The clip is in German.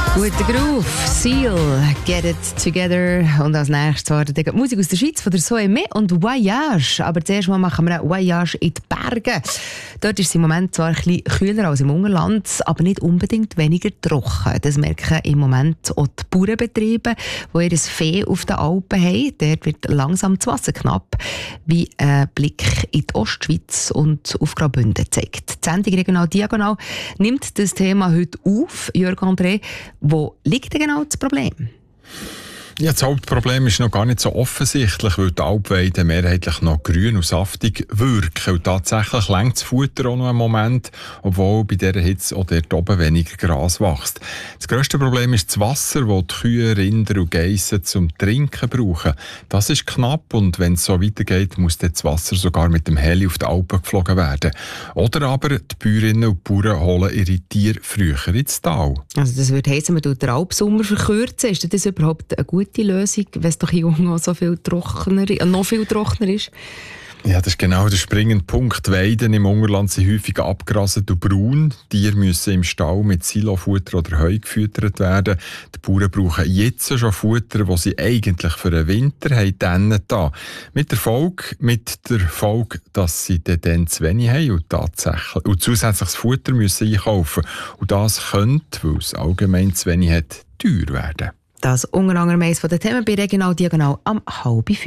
Guter Groove, Seal, Get It Together. Und als nächstes war die Musik aus der Schweiz von der Soeme und Voyage. Aber zuerst mal machen wir ein Voyage in die Berge. Dort ist es im Moment zwar ein bisschen kühler als im Unterland, aber nicht unbedingt weniger trocken. Das merken im Moment auch die Bauernbetriebe, die ihr Vieh auf den Alpen haben. Dort wird langsam das Wasser knapp, wie ein Blick in die Ostschweiz und auf Graubünden zeigt. Die Sendung «Regional Diagonal» nimmt das Thema heute auf. Jörg André, wo liegt denn genau das Problem? Ja, das Hauptproblem ist noch gar nicht so offensichtlich, weil die Alpweiden mehrheitlich noch grün und saftig wirken. Und tatsächlich reicht das Futter auch noch einen Moment, obwohl bei dieser Hitze auch dort oben weniger Gras wächst. Das grösste Problem ist das Wasser, das die Kühe, Rinder und Geissen zum Trinken brauchen. Das ist knapp und wenn es so weitergeht, muss das Wasser sogar mit dem Heli auf die Alpen geflogen werden. Oder aber die Bäuerinnen und Bauern holen ihre Tiere früher ins Tal. Also das würde heissen, man tut den Alpsommer verkürzen. Ist das überhaupt eine gute Lösung, wenn es doch hier noch so viel trockener, noch viel trockener ist? Ja, das ist genau der springende Punkt. Die Weiden im Unterland sind häufig abgerasselt und braun. Die Tiere müssen im Stall mit Silofutter oder Heu gefüttert werden. Die Bauern brauchen jetzt schon Futter, das sie eigentlich für den Winter haben da. Mit der Folge, dass sie dann zu wenig haben und zusätzliches Futter müssen einkaufen. Und das könnte, weil es allgemein zu wenig hat, teuer werden. Das unter anderem eines der Themen bei «Regional Diagonal» am 4:30.